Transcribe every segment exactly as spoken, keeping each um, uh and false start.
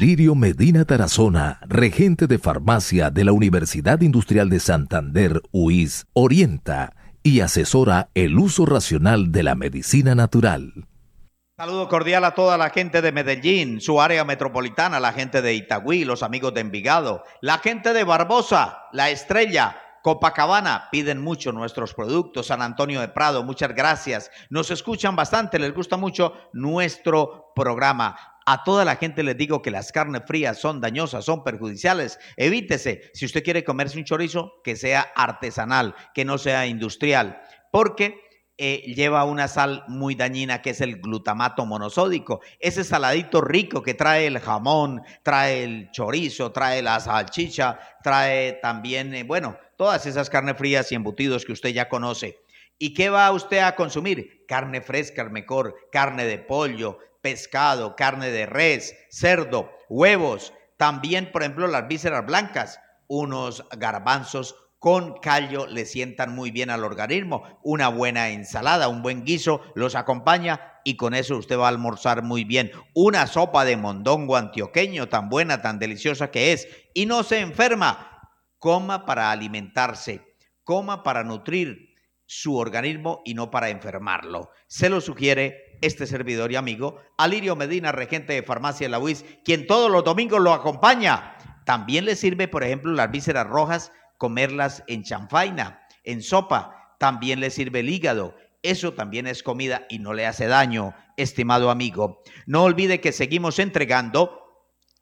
Alirio Medina Tarazona, regente de farmacia de la Universidad Industrial de Santander, U I S, orienta y asesora el uso racional de la medicina natural. Saludo cordial a toda la gente de Medellín, su área metropolitana, la gente de Itagüí, los amigos de Envigado, la gente de Barbosa, La Estrella, Copacabana, piden mucho nuestros productos, San Antonio de Prado, muchas gracias, nos escuchan bastante, les gusta mucho nuestro programa. A toda la gente les digo que las carnes frías son dañosas, son perjudiciales. Evítese, si usted quiere comerse un chorizo, que sea artesanal, que no sea industrial, porque eh, lleva una sal muy dañina que es el glutamato monosódico. Ese saladito rico que trae el jamón, trae el chorizo, trae la salchicha, trae también, eh, bueno, todas esas carnes frías y embutidos que usted ya conoce. ¿Y qué va usted a consumir? Carne fresca, mejor, carne de pollo, pescado, carne de res, cerdo, huevos, también, por ejemplo, las vísceras blancas, unos garbanzos con callo le sientan muy bien al organismo, una buena ensalada, un buen guiso los acompaña y con eso usted va a almorzar muy bien. Una sopa de mondongo antioqueño tan buena, tan deliciosa que es y no se enferma. Coma para alimentarse, coma para nutrir su organismo y no para enfermarlo. Se lo sugiere este servidor y amigo, Alirio Medina, regente de farmacia de la U I S, quien todos los domingos lo acompaña. También le sirve, por ejemplo, las vísceras rojas, comerlas en chanfaina, en sopa. También le sirve el hígado. Eso también es comida y no le hace daño, estimado amigo. No olvide que seguimos entregando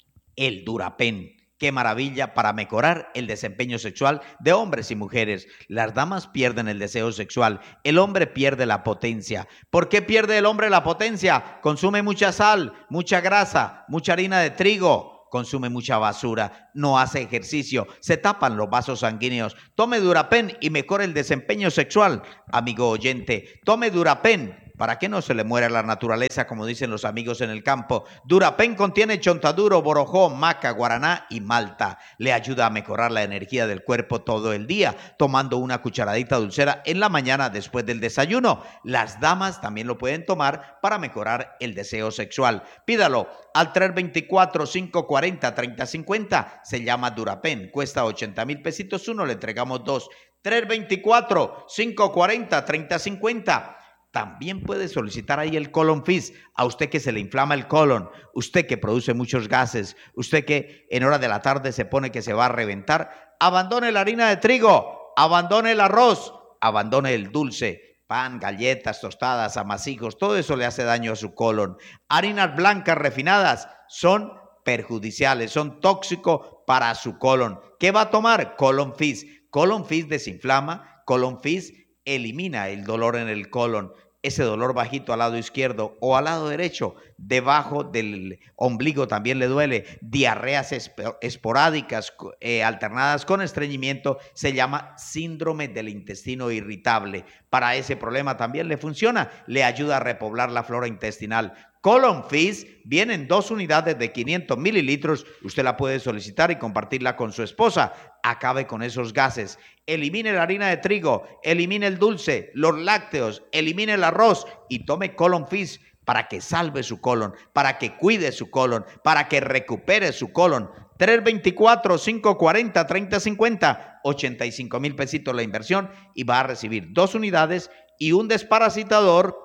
el Durapen. Qué maravilla para mejorar el desempeño sexual de hombres y mujeres. Las damas pierden el deseo sexual, el hombre pierde la potencia. ¿Por qué pierde el hombre la potencia? Consume mucha sal, mucha grasa, mucha harina de trigo, consume mucha basura, no hace ejercicio, se tapan los vasos sanguíneos. Tome Durapen y mejora el desempeño sexual, amigo oyente. Tome Durapen. Para que no se le muera la naturaleza, como dicen los amigos en el campo. Durapen contiene chontaduro, borojó, maca, guaraná y malta. Le ayuda a mejorar la energía del cuerpo todo el día, tomando una cucharadita dulcera en la mañana después del desayuno. Las damas también lo pueden tomar para mejorar el deseo sexual. Pídalo al tres dos cuatro, cinco cuatro cero, tres cero cinco cero. Se llama Durapen, cuesta ochenta mil pesitos uno, le entregamos dos. tres dos cuatro, cinco cuatro cero, tres cero cinco cero. También puede solicitar ahí el Colon Fizz, a usted que se le inflama el colon, usted que produce muchos gases, usted que en hora de la tarde se pone que se va a reventar. Abandone la harina de trigo, abandone el arroz, abandone el dulce, pan, galletas, tostadas, amasijos, todo eso le hace daño a su colon. Harinas blancas refinadas son perjudiciales, son tóxicos para su colon. ¿Qué va a tomar? Colon Fizz. Colon Fizz desinflama, Colon Fizz elimina el dolor en el colon, ese dolor bajito al lado izquierdo o al lado derecho, debajo del ombligo también le duele, diarreas esporádicas eh, alternadas con estreñimiento, se llama síndrome del intestino irritable. Para ese problema también le funciona, le ayuda a repoblar la flora intestinal. Colon Fizz viene en dos unidades de quinientos mililitros. Usted la puede solicitar y compartirla con su esposa. Acabe con esos gases. Elimine la harina de trigo, elimine el dulce, los lácteos, elimine el arroz y tome Colon Fizz para que salve su colon, para que cuide su colon, para que recupere su colon. tres dos cuatro, cinco cuatro cero, tres cero cinco cero, ochenta y cinco mil pesitos la inversión y va a recibir dos unidades y un desparasitador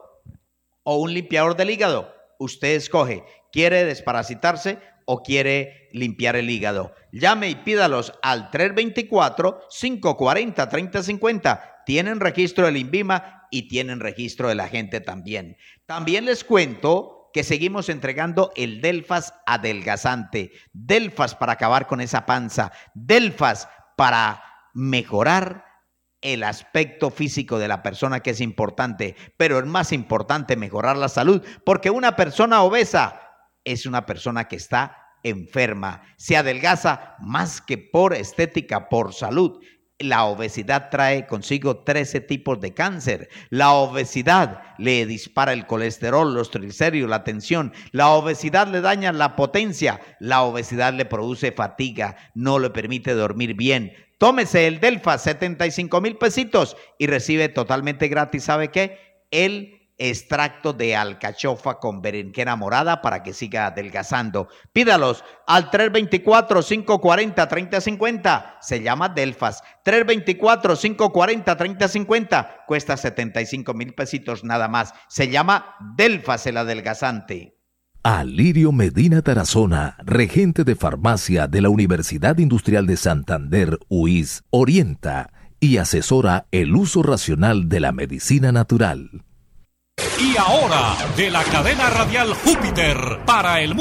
o un limpiador del hígado. Usted escoge, ¿quiere desparasitarse o quiere limpiar el hígado? Llame y pídalos al tres dos cuatro, cinco cuatro cero, tres cero cinco cero. Tienen registro del INVIMA y tienen registro de la gente también. También les cuento que seguimos entregando el Delfas adelgazante. Delfas para acabar con esa panza. Delfas para mejorar el aspecto físico de la persona, que es importante, pero es más importante mejorar la salud, porque una persona obesa es una persona que está enferma, se adelgaza más que por estética, por salud. La obesidad trae consigo trece tipos de cáncer. La obesidad le dispara el colesterol, los triglicéridos, la tensión. La obesidad le daña la potencia. La obesidad le produce fatiga, no le permite dormir bien. Tómese el Delfas, setenta y cinco mil pesitos y recibe totalmente gratis, ¿sabe qué? El extracto de alcachofa con berenjena morada para que siga adelgazando. Pídalos al tres dos cuatro, cinco cuatro cero, tres cero cinco cero. Se llama Delfas. tres dos cuatro, cinco cuatro cero, tres cero cinco cero. Cuesta setenta y cinco mil pesitos nada más. Se llama Delfas el adelgazante. Alirio Medina Tarazona, regente de farmacia de la Universidad Industrial de Santander, U I S, orienta y asesora el uso racional de la medicina natural. Y ahora, de la cadena radial Júpiter para el mundo.